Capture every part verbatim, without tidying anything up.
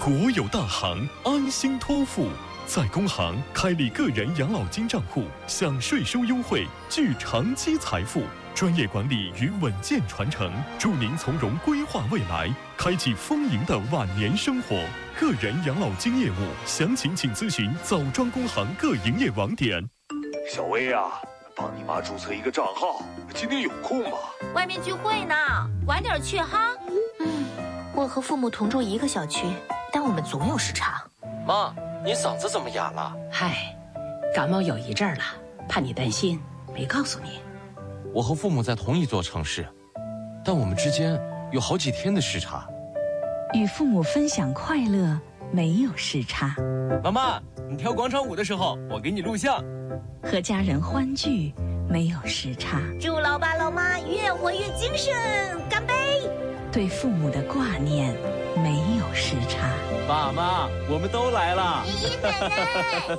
国有大行安心托付，在工行开立个人养老金账户，享税收优惠，聚长期财富。专业管理与稳健传承，助您从容规划未来，开启丰盈的晚年生活。个人养老金业务详情请咨询枣庄工行各营业网点。 小薇啊，帮你妈注册一个账号，今天有空吗？ 外面聚会呢，晚点去哈。 嗯，我和父母同住一个小区，但我们总有时差。 妈，你嗓子怎么哑了？ 嗨，感冒有一阵儿了，怕你担心，没告诉你。 我和父母在同一座城市，但我们之间有好几天的时差。 与父母分享快乐，没有时差。 妈妈，你跳广场舞的时候，我给你录像。 和家人欢聚，没有时差。 祝老爸老妈越活越精神，干杯！ 对父母的挂念，没有时差。 爸妈，我们都来了。 爷爷奶奶。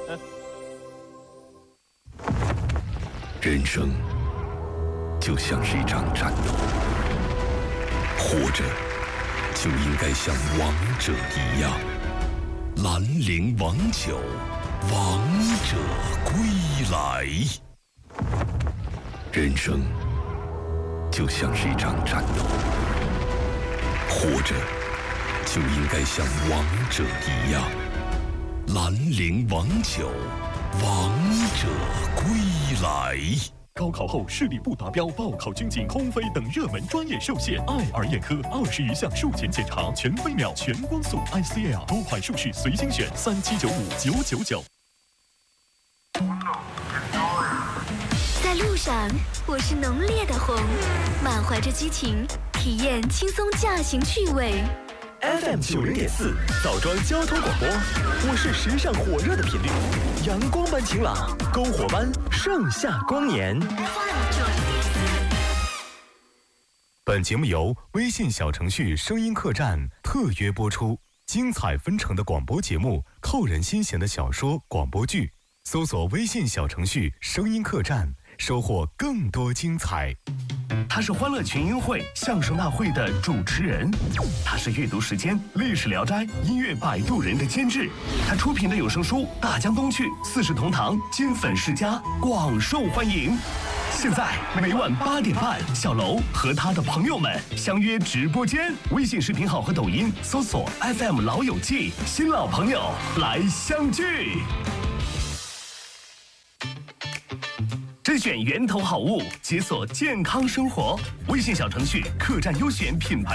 人生就像是一场战斗，活着就应该像王者一样。兰陵王酒，王者归来。人生就像是一场战斗，活着就应该像王者一样。兰陵王酒，王者归来。高考后视力不达标、报考军警、空飞等热门专业受限，爱尔眼科二十余项术前检查，全飞秒、全光速 I C L 多款术式随心选，三七九五九九九。 在路上，我是浓烈的红，满怀着激情，体验轻松驾行趣味。 F M 九零点四，枣庄交通广播，我是时尚火热的频率，阳光般晴朗，篝火般盛夏光年。 F M 九零点四。 本节目由微信小程序声音客栈特约播出，精彩纷呈的广播节目，扣人心弦的小说、广播剧，搜索微信小程序声音客栈，收获更多精彩。 他是欢乐群英会相声大会的主持人，他是阅读时间历史聊斋音乐摆渡人的监制，他出品的有声书《大江东去》四世同堂金粉世家广受欢迎。现在每晚八点半，小楼和他的朋友们相约直播间，微信视频号和抖音搜索 F M 老友记，新老朋友来相聚。甄选源头好物，解锁健康生活。微信小程序客栈优选品牌。